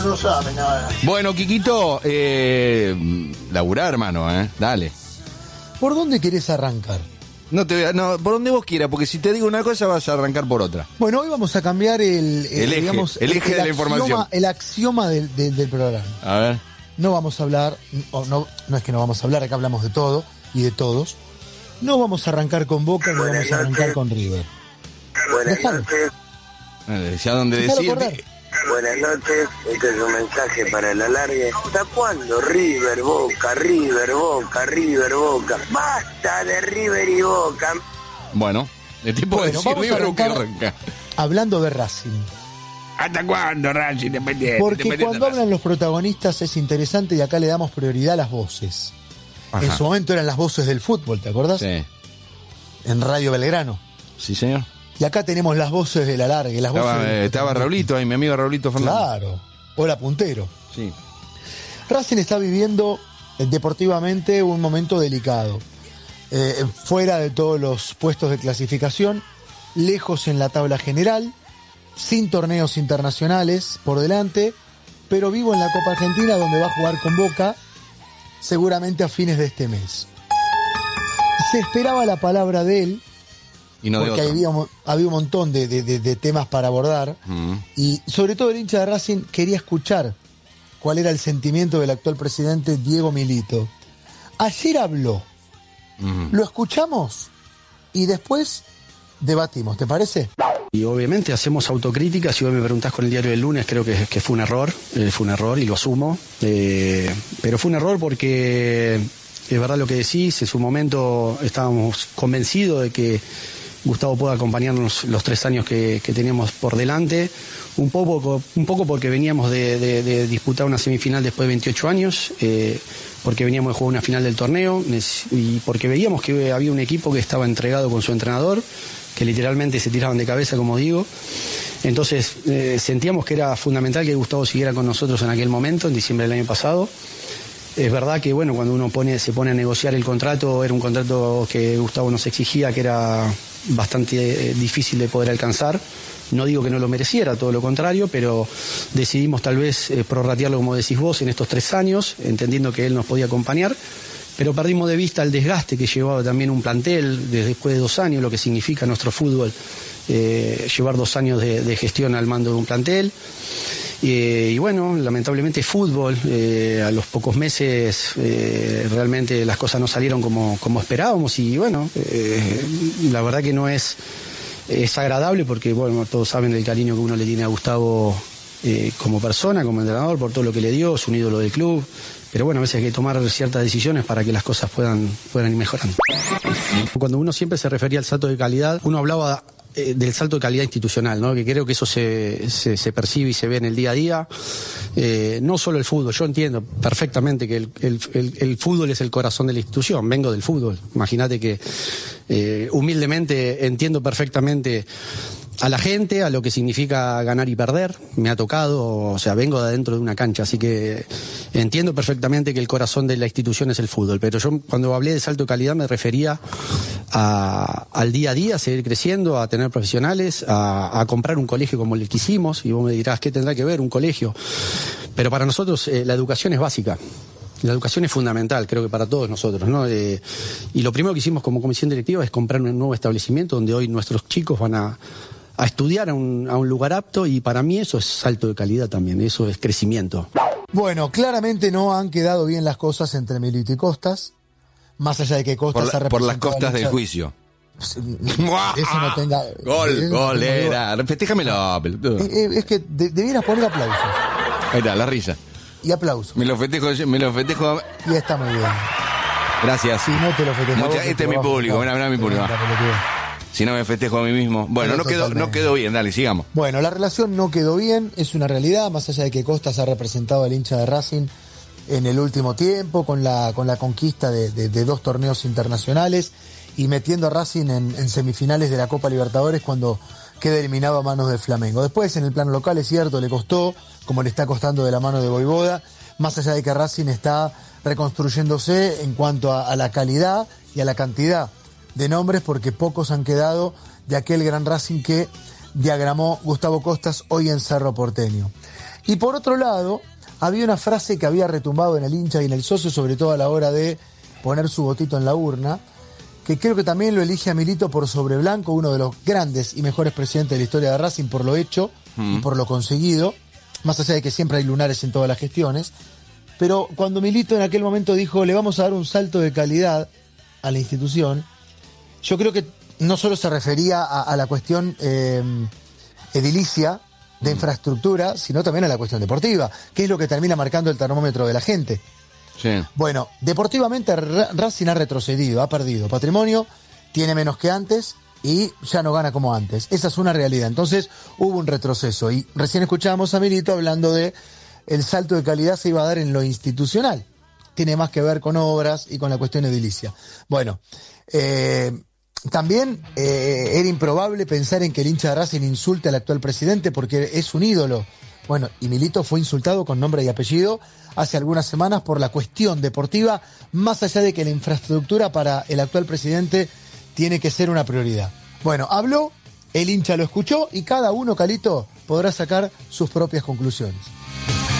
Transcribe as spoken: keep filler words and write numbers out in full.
no sabe nada. Bueno, Quiquito, eh, laburá, hermano, ¿eh? Dale. ¿Por dónde querés arrancar? No te voy a- no, por donde vos quieras, porque si te digo una cosa vas a arrancar por otra. Bueno, hoy vamos a cambiar el, el, El eje, digamos, el eje de la axioma- información. El axioma del, del, del programa. A ver. No vamos a hablar, o no, no es que no vamos a hablar, acá hablamos de todo y de todos. No vamos a arrancar con Boca, no vamos a arrancar con River. Buenas Dejalo. noches, Eh, Ya donde Dejalo decir. correr. buenas noches, este es un mensaje para el alargue. ¿Hasta cuándo River, Boca, River, Boca, River, Boca? ¡Basta de River y Boca! Bueno, el tipo Bueno, de decir vamos a River o que arrancar arranca. hablando de Racing. ¿Hasta cuándo, Racing Independiente? Porque Independiente cuando Racing? hablan los protagonistas es interesante y acá le damos prioridad a las voces. Ajá. En su momento eran las voces del fútbol, ¿te acordás? Sí, En Radio Belgrano. sí, señor. Y acá tenemos las voces del alargue, las Estaba, voces eh, del estaba Raulito ahí, mi amigo Raulito Fernández. Claro. Hola, puntero. Sí. Racing está viviendo eh, deportivamente un momento delicado. Eh, fuera de todos los puestos de clasificación, lejos en la tabla general, sin torneos internacionales por delante, pero vivo en la Copa Argentina donde va a jugar con Boca seguramente a fines de este mes. Se esperaba la palabra de él, Y no de porque otro. había, un- había un montón de, de- de- de temas para abordar. Mm. Y sobre todo el hincha de Racing quería escuchar cuál era el sentimiento del actual presidente Diego Milito. Ayer habló, Mm. lo escuchamos y después debatimos, ¿te parece? Y obviamente hacemos autocrítica. Si vos me preguntás con el diario del lunes, creo que, que fue un error, eh, fue un error y lo asumo. Eh, pero fue un error porque es verdad lo que decís, en su momento estábamos convencidos de que Gustavo pueda acompañarnos los tres años que, que teníamos por delante, un poco, un poco porque veníamos de, de- de disputar una semifinal después de veintiocho años, eh, porque veníamos de jugar una final del torneo y porque veíamos que había un equipo que estaba entregado con su entrenador, que literalmente se tiraban de cabeza, como digo. Entonces eh, sentíamos que era fundamental que Gustavo siguiera con nosotros en aquel momento, en diciembre del año pasado. Es verdad que bueno, cuando uno pone, se pone a negociar el contrato, era un contrato que Gustavo nos exigía, que era bastante eh, difícil de poder alcanzar. No digo que no lo mereciera, todo lo contrario, pero decidimos tal vez eh, prorratearlo, como decís vos, en estos tres años, entendiendo que él nos podía acompañar. Pero perdimos de vista el desgaste que llevaba también un plantel desde después de dos años, lo que significa nuestro fútbol, eh, llevar dos años de, de gestión al mando de un plantel. Eh, y bueno, lamentablemente fútbol, eh, a los pocos meses eh, realmente las cosas no salieron como, como esperábamos y bueno, eh, la verdad que no es, es agradable porque bueno, todos saben del cariño que uno le tiene a Gustavo eh, como persona, como entrenador, por todo lo que le dio, es un ídolo del club. Pero bueno, a veces hay que tomar ciertas decisiones para que las cosas puedan, puedan ir mejorando. Cuando uno siempre se refería al salto de calidad, uno hablaba eh, del salto de calidad institucional, ¿no? Que creo que eso se, se, se percibe y se ve en el día a día. Eh, no solo el fútbol, yo entiendo perfectamente que el, el, el, el fútbol es el corazón de la institución, vengo del fútbol. Imagínate que eh, humildemente entiendo perfectamente a la gente, a lo que significa ganar y perder, me ha tocado, o sea, vengo de adentro de una cancha, así que entiendo perfectamente que el corazón de la institución es el fútbol, pero yo cuando hablé de salto de calidad me refería a, al día a día, a seguir creciendo, a tener profesionales, a, a comprar un colegio como el que hicimos, y vos me dirás, ¿qué tendrá que ver un colegio? Pero para nosotros eh, la educación es básica. La educación es fundamental, creo que para todos nosotros, ¿no? Eh, y lo primero que hicimos como comisión directiva es comprar un nuevo establecimiento donde hoy nuestros chicos van a a estudiar a un, a un lugar apto y para mí eso es salto de calidad también, eso es crecimiento. Bueno, claramente no han quedado bien las cosas entre Milito y Costas, más allá de que Costas Por, ha la- por las representado costas al del hincha- juicio. Eso no tenga... Gol, eso no gol, tenga duda. era. Festéjamelo, pelotudo. Eh, eh, Es que de- debieras poner aplausos. Ahí está, la risa. Y aplausos. Me lo festejo, me lo festejo. Y está muy bien. Gracias. Si no te lo festejas Mucha- vos, este te es mi lo vas a público, festejar. mirá, mirá mi público. Tremenda pelotuda. Si no me festejo a mí mismo. Bueno, Pero no quedó, no totalmente. quedó bien, dale, sigamos. Bueno, la relación no quedó bien, es una realidad, más allá de que Costas ha representado al hincha de Racing en el último tiempo, con la, con la conquista de, de- de dos torneos internacionales y metiendo a Racing en, en semifinales de la Copa Libertadores cuando queda eliminado a manos del Flamengo. Después, en el plano local, es cierto, le costó, como le está costando de la mano de Voivoda, más allá de que Racing está reconstruyéndose en cuanto a, a la calidad y a la cantidad de nombres, porque pocos han quedado de aquel gran Racing que diagramó Gustavo Costas hoy en Cerro Porteño. Y por otro lado, había una frase que había retumbado en el hincha y en el socio, sobre todo a la hora de poner su votito en la urna, que creo que también lo elige a Milito por sobre Blanco, uno de los grandes y mejores presidentes de la historia de Racing por lo hecho mm. y por lo conseguido, más allá de que siempre hay lunares en todas las gestiones. Pero cuando Milito en aquel momento dijo, le vamos a dar un salto de calidad a la institución, yo creo que no solo se refería a, a la cuestión eh, edilicia de mm. infraestructura, sino también a la cuestión deportiva, que es lo que termina marcando el termómetro de la gente. Sí. Bueno, deportivamente Racing ha retrocedido, ha perdido patrimonio, tiene menos que antes y ya no gana como antes. Esa es una realidad. Entonces hubo un retroceso y recién escuchábamos a Milito hablando de el salto de calidad se iba a dar en lo institucional. Tiene más que ver con obras y con la cuestión edilicia. Bueno, eh, también eh, era improbable pensar en que el hincha de Racing insulte al actual presidente porque es un ídolo. Bueno, y Milito fue insultado con nombre y apellido hace algunas semanas por la cuestión deportiva, más allá de que la infraestructura para el actual presidente tiene que ser una prioridad. Bueno, habló, el hincha lo escuchó y cada uno, Calito, podrá sacar sus propias conclusiones.